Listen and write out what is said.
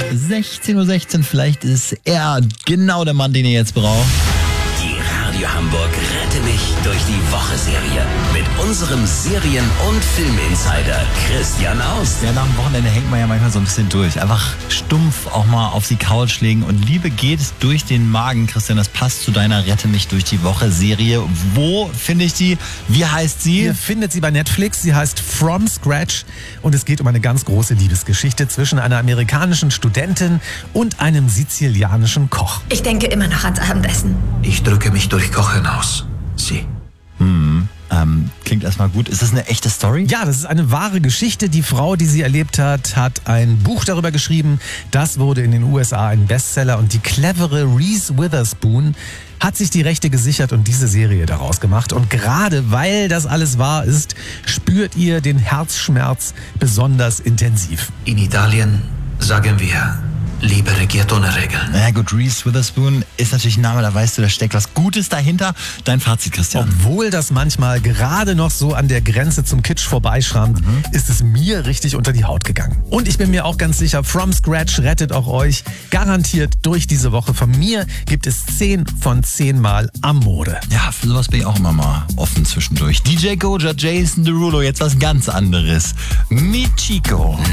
16:16 Uhr, vielleicht ist er genau der Mann, den ihr jetzt braucht. Die Radio Hamburg Rette mich durch die Woche-Serie mit unserem Serien- und Filminsider Christian Aust. Ja, nach dem Wochenende hängt man ja manchmal so ein bisschen durch. Einfach stumpf auch mal auf die Couch legen und Liebe geht durch den Magen. Christian, das passt zu deiner Rette mich durch die Woche-Serie. Wo finde ich die? Wie heißt sie? Ihr findet sie bei Netflix. Sie heißt From Scratch und es geht um eine ganz große Liebesgeschichte zwischen einer amerikanischen Studentin und einem sizilianischen Koch. Ich denke immer noch ans Abendessen. Ich drücke mich durch Kochen aus. Sie. Klingt erstmal gut. Ist das eine echte Story? Ja, das ist eine wahre Geschichte. Die Frau, die sie erlebt hat, hat ein Buch darüber geschrieben. Das wurde in den USA ein Bestseller und die clevere Reese Witherspoon hat sich die Rechte gesichert und diese Serie daraus gemacht. Und gerade weil das alles wahr ist, spürt ihr den Herzschmerz besonders intensiv. In Italien sagen wir, Liebe regiert ohne Regeln. Na gut, Reese Witherspoon ist natürlich ein Name, da weißt du, da steckt was Gutes dahinter. Dein Fazit, Christian. Obwohl das manchmal gerade noch so an der Grenze zum Kitsch vorbeischrammt, ist es mir richtig unter die Haut gegangen. Und ich bin mir auch ganz sicher, From Scratch rettet auch euch garantiert durch diese Woche. Von mir gibt es 10 von 10 Mal am Mode. Ja, für sowas bin ich auch immer mal offen zwischendurch. DJ Goja, Jason Derulo, jetzt was ganz anderes. Michiko.